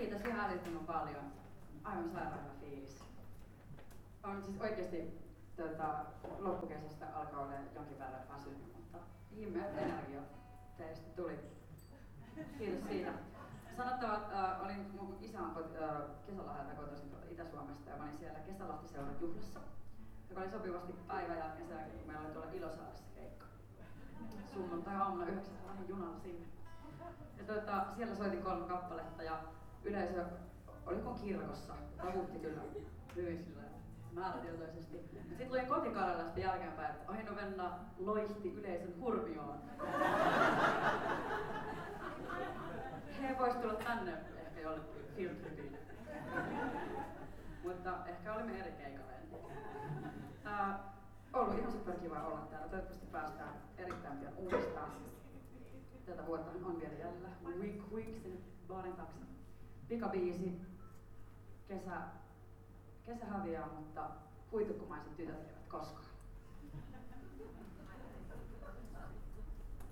Kiitos ihan älyttömän paljon. Aivan sairaan hyvä fiilis. On siis oikeesti loppukesästä alkaa olla jonkin verran väsynyt, mutta ihmeet energiat teistä tuli. Kiitos siitä. Sanottava, olin mun isän kesäläheltä kotoisin tuolta Itä-Suomesta ja mä olin siellä Kesälahti-seurat juhlassa, joka oli sopivasti päivä jälkeen sen jälkeen, kun meillä oli tuolla Ilosaaressa keikka. Sunnuntai-aamuna 9 lähdin junalla sinne. Ja siellä soitin 3 kappaletta ja yleisö oli kuin kirkossa, tavutti kyllä hyvin silleen määrätietoisesti. Sitten luin Kotikarjalasta jälkeenpäin, että Aino Venna loihti yleisön hurmioon. He vois tulla tänne ehkä jollekin filtripille. Mutta ehkä olimme eri keikalla. Ollut ihan superkiva olla täällä. Toivottavasti päästään erittäin pian uudestaan. Tätä vuotta on vielä jäljellä. Week sinne baarin taakse. Pikabiisi. Kesä häviää, mutta huitukkumaiset tytöt eivät koskaan.